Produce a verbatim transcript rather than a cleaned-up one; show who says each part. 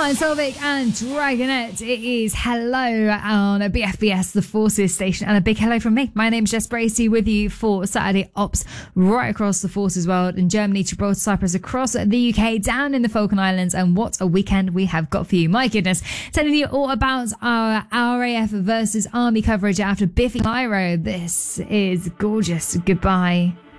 Speaker 1: Fine Selvig and Dragonette. It is hello on B F B S, the Forces station, and a big hello from me. My name's Jess Bracey with you for Saturday Ops right across the Forces world, in Germany, Gibraltar, Cyprus, across the U K, down in the Falkland Islands, and what a weekend we have got for you. My goodness, telling you all about our R A F versus Army coverage after Biffy Clyro. This is gorgeous. Goodbye.